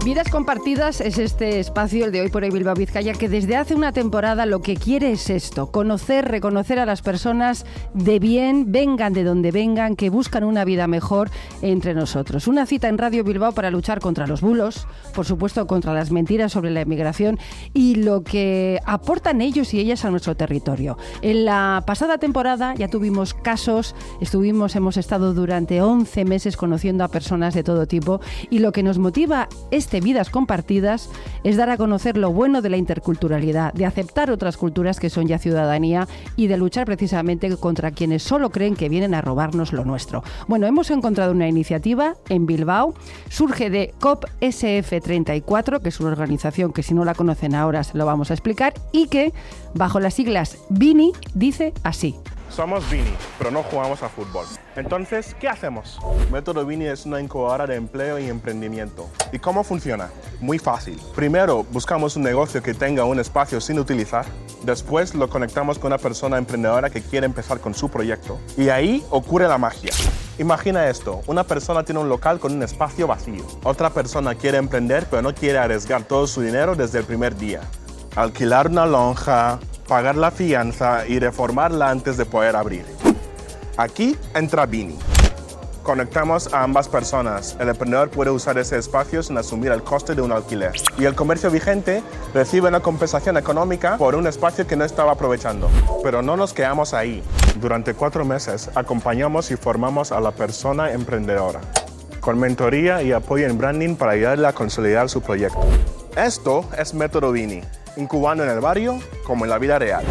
Vidas Compartidas es este espacio, el de Hoy por Hoy Bilbao Vizcaya, que desde hace una temporada lo que quiere es esto: conocer, reconocer a las personas de bien, vengan de donde vengan, que buscan una vida mejor entre nosotros. Una cita en Radio Bilbao para luchar contra los bulos, por supuesto contra las mentiras sobre la emigración y lo que aportan ellos y ellas a nuestro territorio. En la pasada temporada ya tuvimos casos, hemos estado durante 11 meses conociendo a personas de todo tipo, y lo que nos motiva Vidas Compartidas es dar a conocer lo bueno de la interculturalidad, de aceptar otras culturas que son ya ciudadanía y de luchar precisamente contra quienes solo creen que vienen a robarnos lo nuestro. Bueno, hemos encontrado una iniciativa en Bilbao, surge de COP-SF34, que es una organización que si no la conocen ahora se lo vamos a explicar, y que bajo las siglas BINI dice así: somos BINI, pero no jugamos a fútbol. Entonces, ¿qué hacemos? Método BINI es una incubadora de empleo y emprendimiento. ¿Y cómo funciona? Muy fácil. Primero, buscamos un negocio que tenga un espacio sin utilizar. Después, lo conectamos con una persona emprendedora que quiere empezar con su proyecto. Y ahí ocurre la magia. Imagina esto: una persona tiene un local con un espacio vacío. Otra persona quiere emprender, pero no quiere arriesgar todo su dinero desde el primer día. Alquilar una lonja, pagar la fianza y reformarla antes de poder abrir. Aquí entra BINI. Conectamos a ambas personas. El emprendedor puede usar ese espacio sin asumir el coste de un alquiler. Y el comercio vigente recibe una compensación económica por un espacio que no estaba aprovechando. Pero no nos quedamos ahí. Durante 4 meses acompañamos y formamos a la persona emprendedora, con mentoría y apoyo en branding para ayudarle a consolidar su proyecto. Esto es Método BINI, incubando en el barrio como en la vida real.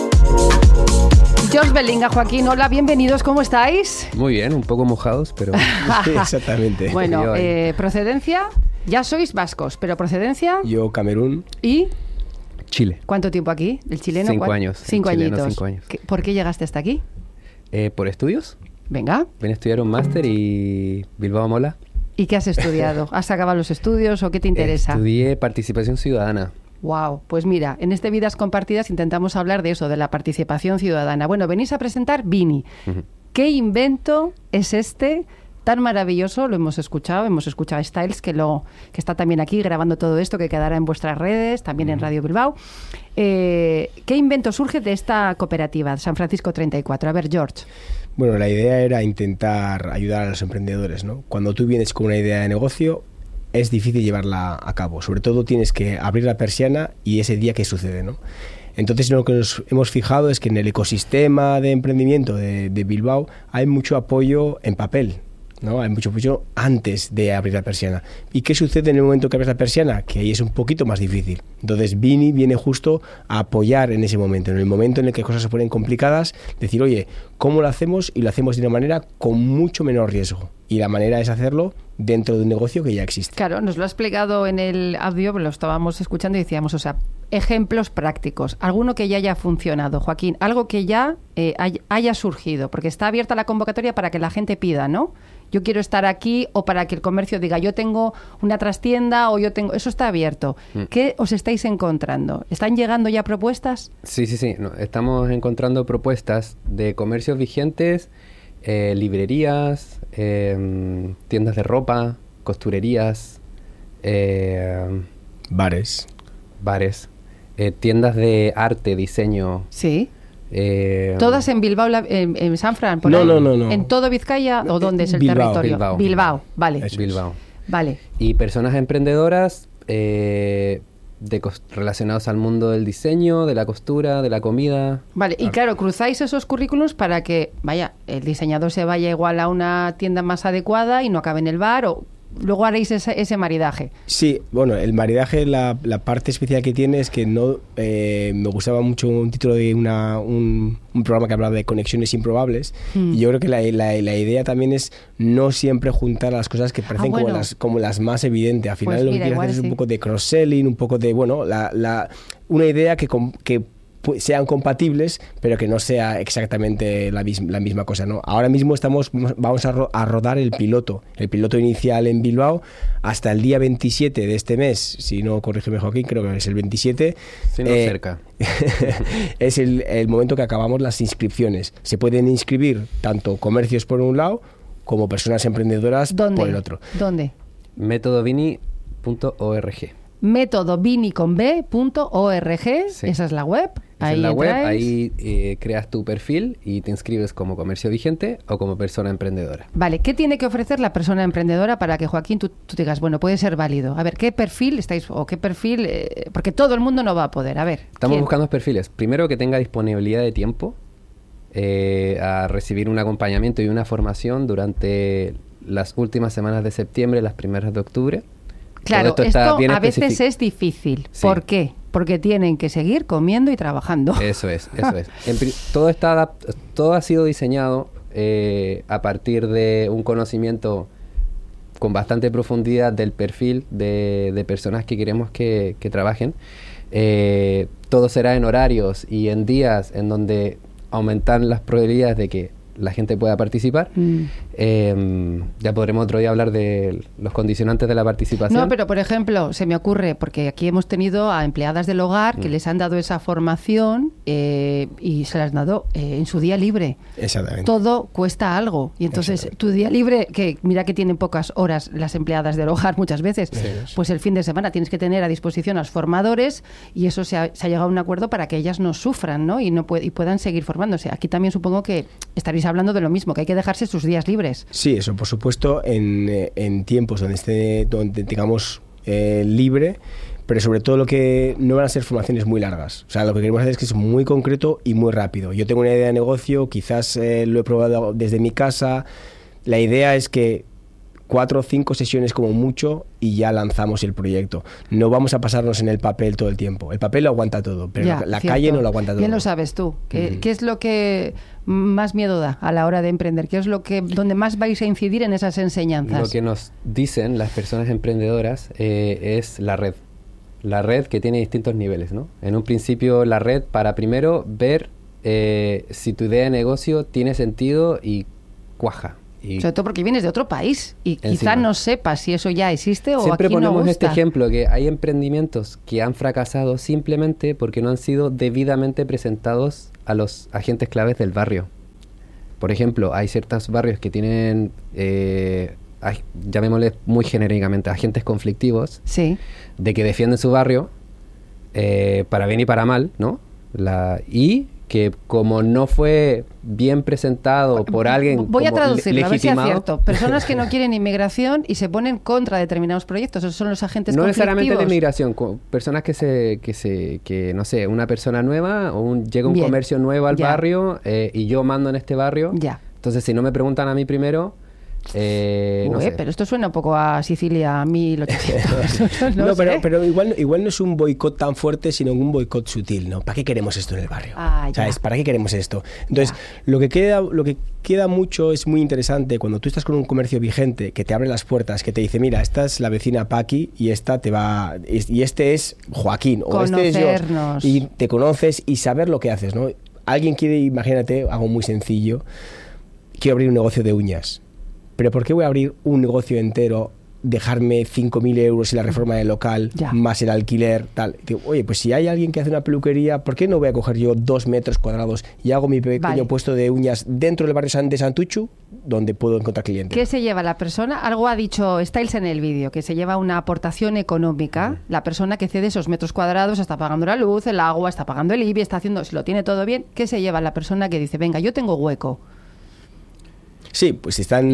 George Bellinga, Joaquín, hola, bienvenidos, ¿cómo estáis? Muy bien, un poco mojados, pero... Sí, exactamente. Bueno, procedencia, ya sois vascos, pero procedencia... Yo, Camerún. ¿Y? Chile. ¿Cuánto tiempo aquí? ¿El chileno? 5 años. 5 añitos. 5 años. ¿Por qué llegaste hasta aquí? Por estudios. Venga. Ven a estudiar un máster y Bilbao mola. ¿Y qué has estudiado? ¿Has acabado los estudios o qué te interesa? Estudié participación ciudadana. Wow, pues mira, en este Vidas Compartidas intentamos hablar de eso, de la participación ciudadana. Bueno, venís a presentar BINI. Uh-huh. ¿Qué invento es este tan maravilloso? Lo hemos escuchado a Styles, que está también aquí grabando todo esto, que quedará en vuestras redes, también en Radio Bilbao. ¿Qué invento surge de esta cooperativa, San Francisco 34? A ver, George. Bueno, la idea era intentar ayudar a los emprendedores, ¿no? Cuando tú vienes con una idea de negocio, es difícil llevarla a cabo. Sobre todo tienes que abrir la persiana y ese día qué sucede, ¿no? Entonces lo que nos hemos fijado es que en el ecosistema de emprendimiento de Bilbao hay mucho apoyo en papel, ¿no? Hay mucho apoyo antes de abrir la persiana. ¿Y qué sucede en el momento que abres la persiana? Que ahí es un poquito más difícil. Entonces BINI viene justo a apoyar en ese momento, en el momento en el que cosas se ponen complicadas, decir, oye, ¿cómo lo hacemos? Y lo hacemos de una manera con mucho menor riesgo. Y la manera es hacerlo dentro de un negocio que ya existe. Claro, nos lo ha explicado en el audio, lo estábamos escuchando y decíamos, o sea, ejemplos prácticos, alguno que ya haya funcionado, Joaquín, algo que ya haya surgido, porque está abierta la convocatoria para que la gente pida, ¿no? Yo quiero estar aquí, o para que el comercio diga, yo tengo una trastienda, o yo tengo... Eso está abierto. ¿Qué os estáis encontrando? ¿Están llegando ya propuestas? Sí. No, estamos encontrando propuestas de comercios vigentes, librerías, tiendas de ropa, costurerías, bares, tiendas de arte, diseño. Sí. ¿Todas en Bilbao, en San Fran? ¿Por ahí? No. ¿En todo Vizcaya o dónde es el Bilbao, territorio? Bilbao, vale. Bilbao. Vale. Y personas emprendedoras relacionados al mundo del diseño, de la costura, de la comida. Vale, y claro, cruzáis esos currículums para que, el diseñador se vaya igual a una tienda más adecuada y no acabe en el bar, o luego haréis ese maridaje. Sí, bueno, el maridaje, la parte especial que tiene es que no me gustaba mucho un título de un programa que hablaba de conexiones improbables, y yo creo que la idea también es no siempre juntar las cosas que parecen como las más evidentes. Al final pues lo que quieres hacer es un poco de cross-selling, un poco de, una idea que sean compatibles, pero que no sea exactamente la misma cosa, ¿no? Ahora mismo vamos a rodar el piloto inicial en Bilbao hasta el día 27 de este mes, si no, corrígeme Joaquín, creo que es el 27. Si no, cerca. Es el momento que acabamos las inscripciones. Se pueden inscribir tanto comercios por un lado como personas emprendedoras por el otro. ¿Dónde? Método BINI Métodoviniconb.org, Sí. esa es la web. Esa es la web, entráis. ahí creas tu perfil y te inscribes como comercio vigente o como persona emprendedora. Vale, ¿qué tiene que ofrecer la persona emprendedora para que, Joaquín, tú digas, bueno, puede ser válido? A ver, ¿qué perfil estáis, o qué perfil? Porque todo el mundo no va a poder. A ver, Estamos ¿quién? buscando perfiles. Primero, que tenga disponibilidad de tiempo a recibir un acompañamiento y una formación durante las últimas semanas de septiembre, las primeras de octubre. Claro, Todo está esto bien a veces especific- es difícil. Sí. ¿Por qué? Porque tienen que seguir comiendo y trabajando. Eso es. Todo ha sido diseñado a partir de un conocimiento con bastante profundidad del perfil de personas que queremos que trabajen. Todo será en horarios y en días en donde aumentan las probabilidades de que la gente pueda participar. Ya podremos otro día hablar de los condicionantes de la participación. No, pero por ejemplo, se me ocurre, porque aquí hemos tenido a empleadas del hogar que les han dado esa formación y se las han dado en su día libre. Exactamente. Todo cuesta algo. Y entonces tu día libre, que mira que tienen pocas horas las empleadas del hogar muchas veces, pues el fin de semana tienes que tener a disposición a los formadores y eso se ha llegado a un acuerdo para que ellas no sufran, ¿no? Y puedan seguir formándose. Aquí también supongo que estaréis hablando de lo mismo, que hay que dejarse sus días libres. Sí, eso por supuesto en tiempos donde tengamos libre, pero sobre todo lo que no van a ser formaciones muy largas. O sea, lo que queremos hacer es que es muy concreto y muy rápido. Yo tengo una idea de negocio, quizás lo he probado desde mi casa. La idea es que 4 o 5 sesiones como mucho y ya lanzamos el proyecto. No vamos a pasarnos en el papel todo el tiempo. El papel lo aguanta todo, pero Ya, la cierto. calle no lo aguanta todo. Bien lo sabes tú. ¿Qué es lo que más miedo da a la hora de emprender? ¿Qué es donde más vais a incidir en esas enseñanzas? Lo que nos dicen las personas emprendedoras es la red. La red que tiene distintos niveles, ¿no? En un principio, la red para primero ver si tu idea de negocio tiene sentido y cuaja. Y sobre todo porque vienes de otro país y Encima. quizá no sepas si eso ya existe o siempre aquí no ponemos gusta. este ejemplo, que hay emprendimientos que han fracasado simplemente porque no han sido debidamente presentados a los agentes claves del barrio. Por ejemplo, hay ciertos barrios que tienen, llamémosle muy genéricamente, agentes conflictivos, Sí. de que defienden su barrio para bien y para mal, ¿no? Y que como no fue bien presentado por alguien Voy a como traducirlo, a ver si legitimado, acierto. Personas que no quieren inmigración y se ponen contra determinados proyectos. Esos son los agentes no conflictivos. necesariamente la inmigración, personas que no sé, una persona nueva o llega un Bien. comercio nuevo al Ya. barrio y yo mando en este barrio. Ya. Entonces, si no me preguntan a mí primero, no sé. Pero esto suena un poco a Sicilia 1800. No, sé. pero igual no es un boicot tan fuerte, sino un boicot sutil, ¿no? ¿Para qué queremos esto en el barrio? ¿Sabes? ¿Para qué queremos esto? Entonces, lo que queda mucho es muy interesante cuando tú estás con un comercio vigente que te abre las puertas, que te dice, mira, esta es la vecina Paqui y esta te va y este es Joaquín o este es Conocernos. George, y te conoces y saber lo que haces, ¿no? Alguien quiere, imagínate, algo muy sencillo, quiero abrir un negocio de uñas. ¿Pero por qué voy a abrir un negocio entero, dejarme 5.000 euros en la reforma del local, más el alquiler, tal? Digo, oye, pues si hay alguien que hace una peluquería, ¿por qué no voy a coger yo 2 metros cuadrados y hago mi pequeño puesto de uñas dentro del barrio de Santuchu, donde puedo encontrar clientes? ¿Qué se lleva la persona? Algo ha dicho Styles en el vídeo, que se lleva una aportación económica. La persona que cede esos metros cuadrados está pagando la luz, el agua, está pagando el IBI, está haciendo, si lo tiene todo bien. ¿Qué se lleva la persona que dice, venga, yo tengo hueco? Sí, pues están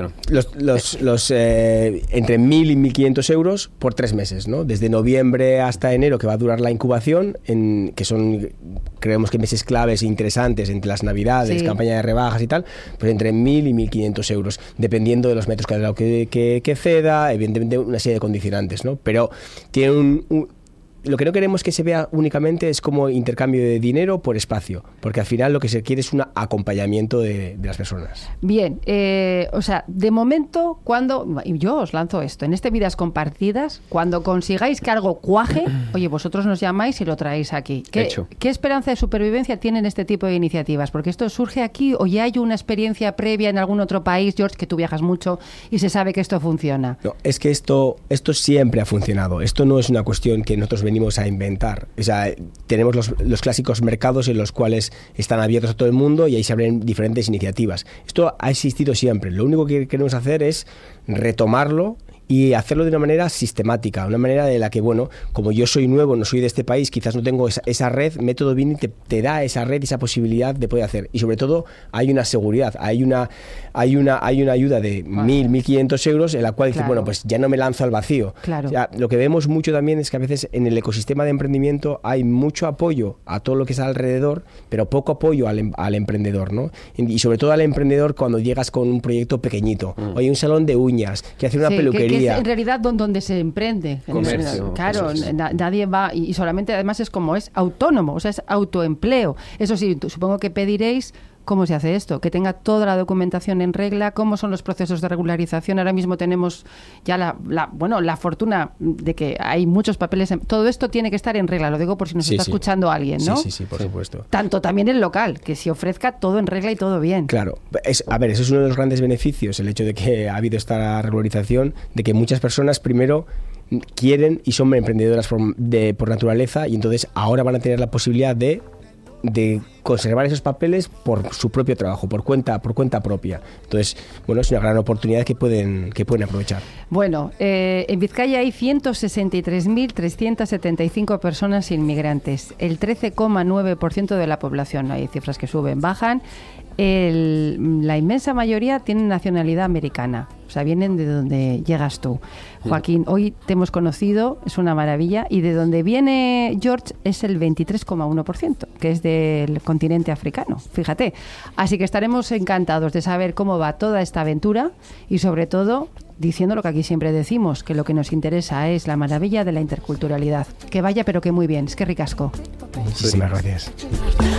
los entre 1.000 y 1.500 euros por 3 meses, ¿no? Desde noviembre hasta enero, que va a durar la incubación, que son, creemos que meses claves e interesantes entre las navidades, campaña de rebajas y tal, pues entre 1.000 y 1.500 euros, dependiendo de los metros cuadrados que ceda, evidentemente una serie de condicionantes, ¿no? Pero tiene lo que no queremos que se vea únicamente es como intercambio de dinero por espacio, porque al final lo que se quiere es un acompañamiento de las personas. Bien, o sea, de momento, y yo os lanzo esto, en este Vidas Compartidas, cuando consigáis que algo cuaje, oye, vosotros nos llamáis y lo traéis aquí. ¿Qué esperanza de supervivencia tienen este tipo de iniciativas? Porque esto surge aquí o ya hay una experiencia previa en algún otro país, George, que tú viajas mucho y se sabe que esto funciona. No, es que esto siempre ha funcionado. Esto no es una cuestión que nosotros venimos a inventar. O sea, tenemos los clásicos mercados en los cuales están abiertos a todo el mundo y ahí se abren diferentes iniciativas. Esto ha existido siempre. Lo único que queremos hacer es retomarlo y hacerlo de una manera sistemática, una manera de la que, bueno, como yo soy nuevo, no soy de este país, quizás no tengo esa red, Método Vini te da esa red, esa posibilidad de poder hacer. Y sobre todo hay una seguridad, hay una ayuda de 1.500 euros en la cual dices, bueno, pues ya no me lanzo al vacío. Claro. O sea, lo que vemos mucho también es que a veces en el ecosistema de emprendimiento hay mucho apoyo a todo lo que está alrededor, pero poco apoyo al emprendedor, ¿no? Y sobre todo al emprendedor cuando llegas con un proyecto pequeñito. Oye, un salón de uñas, que hacer una peluquería. Que es en realidad donde se emprende. Comercio. Claro, nadie va y solamente además es como es autónomo, o sea, es autoempleo. Eso sí, supongo que pediréis cómo se hace esto, que tenga toda la documentación en regla, cómo son los procesos de regularización. Ahora mismo tenemos ya la fortuna de que hay muchos papeles. Todo esto tiene que estar en regla, lo digo por si nos está escuchando alguien, ¿no? Sí, por supuesto. Tanto también el local, que se ofrezca todo en regla y todo bien. Claro. A ver, eso es uno de los grandes beneficios, el hecho de que ha habido esta regularización, de que muchas personas primero quieren y son emprendedoras por naturaleza, y entonces ahora van a tener la posibilidad de conservar esos papeles por su propio trabajo, por cuenta propia. Entonces, bueno, es una gran oportunidad que pueden aprovechar. Bueno, en Vizcaya hay 163.375 personas inmigrantes, el 13,9% de la población. Hay cifras que suben, bajan. La inmensa mayoría tienen nacionalidad americana, o sea, vienen de donde llegas tú. Joaquín, hoy te hemos conocido, es una maravilla, y de donde viene George es el 23,1%, que es del continente africano, fíjate. Así que estaremos encantados de saber cómo va toda esta aventura y, sobre todo, diciendo lo que aquí siempre decimos, que lo que nos interesa es la maravilla de la interculturalidad. Que vaya, pero que muy bien. Es que ricasco. Muchísimas gracias.